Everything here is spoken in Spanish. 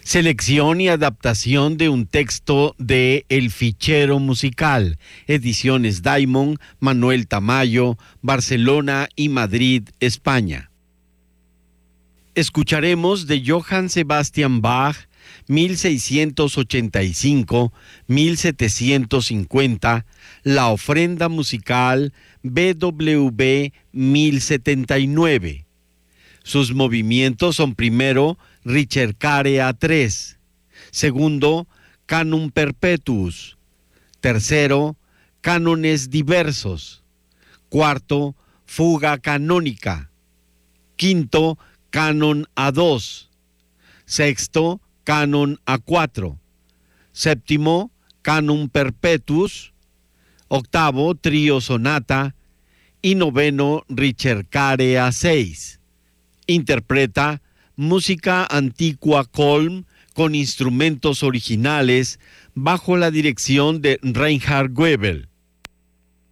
Selección y adaptación de un texto de El Fichero Musical, Ediciones Diamond, Manuel Tamayo, Barcelona y Madrid, España. Escucharemos de Johann Sebastian Bach, 1685-1750, la ofrenda musical BWV 1079. Sus movimientos son: primero, Ricercare a 3, segundo, Canum Perpetuus, tercero, Cánones diversos, cuarto, Fuga canónica, quinto, Canon A2, sexto, Canon A4, séptimo, Canum Perpetuus, octavo, Trío Sonata y noveno, Ricercare A6. Interpreta música antigua Köln con instrumentos originales bajo la dirección de Reinhard Goebel.